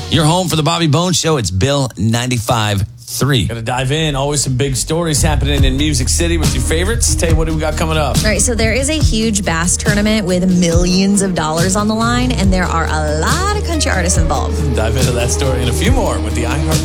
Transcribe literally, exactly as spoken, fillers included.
Your home for the Bobby Bones Show. It's Bill ninety-five point three. Gonna dive in. Always some big stories happening in Music City with your favorites. Tell you what do we got coming up. All right, so there is a huge bass tournament with millions of dollars on the line, and there are a lot of country artists involved. Dive into that story and a few more with the iHeart